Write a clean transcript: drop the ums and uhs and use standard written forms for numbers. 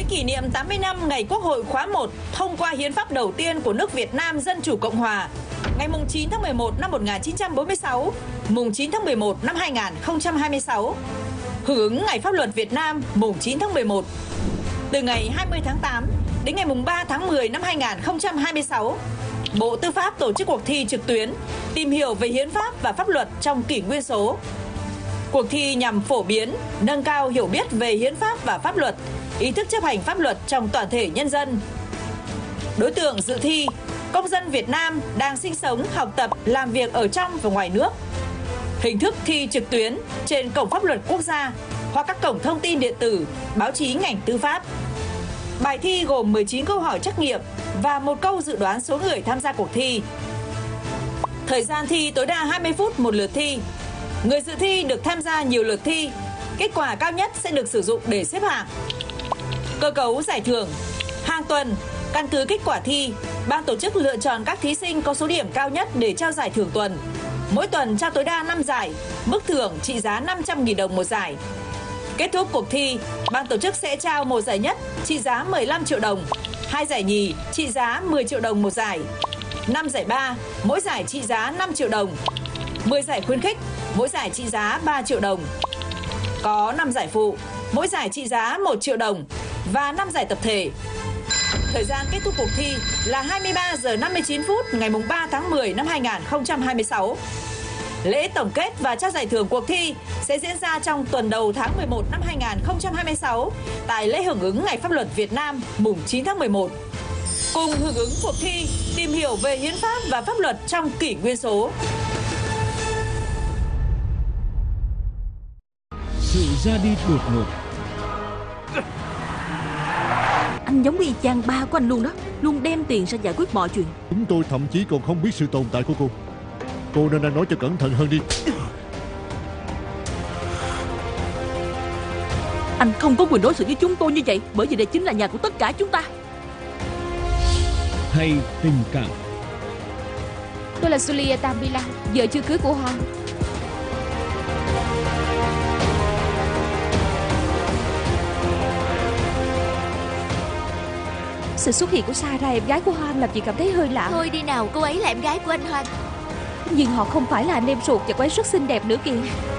kỷ niệm 80 năm ngày Quốc hội khóa 1 thông qua hiến pháp đầu tiên của nước Việt Nam Dân Chủ Cộng Hòa, ngày 9 tháng 11 năm 1946, mùng 9 tháng 11 năm 2026, hưởng ứng Ngày Pháp luật Việt Nam mùng 9 tháng 11. Từ ngày 20 tháng 8 đến ngày mùng 3 tháng 10 năm 2026, Bộ Tư pháp tổ chức cuộc thi trực tuyến tìm hiểu về hiến pháp và pháp luật trong kỷ nguyên số. Cuộc thi nhằm phổ biến, nâng cao hiểu biết về hiến pháp và pháp luật, ý thức chấp hành pháp luật trong toàn thể nhân dân. Đối tượng dự thi, công dân Việt Nam đang sinh sống, học tập, làm việc ở trong và ngoài nước. Hình thức thi trực tuyến trên cổng pháp luật quốc gia hoặc các cổng thông tin điện tử, báo chí ngành tư pháp. Bài thi gồm 19 câu hỏi trắc nghiệm và một câu dự đoán số người tham gia cuộc thi. Thời gian thi tối đa 20 phút một lượt thi. Người dự thi được tham gia nhiều lượt thi. Kết quả cao nhất sẽ được sử dụng để xếp hạng. Cơ cấu giải thưởng. Hàng tuần, căn cứ kết quả thi, ban tổ chức lựa chọn các thí sinh có số điểm cao nhất để trao giải thưởng tuần. Mỗi tuần trao tối đa 5 giải, mức thưởng trị giá 500.000 đồng một giải. Kết thúc cuộc thi, ban tổ chức sẽ trao một giải nhất trị giá 15 triệu đồng, 2 giải nhì trị giá 10 triệu đồng một giải, 5 giải ba, mỗi giải trị giá 5 triệu đồng, 10 giải khuyến khích, mỗi giải trị giá 3 triệu đồng. Có 5 giải phụ, mỗi giải trị giá 1 triệu đồng và 5 giải tập thể. Thời gian kết thúc cuộc thi là 23 giờ 59 phút ngày 3 tháng 10 năm 2026. Lễ tổng kết và trao giải thưởng cuộc thi sẽ diễn ra trong tuần đầu tháng 11 năm 2026 tại lễ hưởng ứng Ngày Pháp luật Việt Nam mùng 9 tháng 11. Cùng hưởng ứng cuộc thi tìm hiểu về hiến pháp và pháp luật trong kỷ nguyên số. Sự ra đi đột ngột. Anh giống y chang ba của anh luôn đó, luôn đem tiền ra giải quyết mọi chuyện. Chúng tôi thậm chí còn không biết sự tồn tại của cô. Cô nên nói cho cẩn thận hơn đi. Anh không có quyền đối xử với chúng tôi như vậy, bởi vì đây chính là nhà của tất cả chúng ta. Hay tình cảm. Tôi là Julia Tambila, vợ chưa cưới của Hoàng. Sự xuất hiện của Sarah, em gái của Hoan, làm chị cảm thấy hơi lạ. Thôi đi nào, cô ấy là em gái của anh Hoan. Nhưng họ không phải là anh em ruột và cô ấy rất xinh đẹp nữa kìa.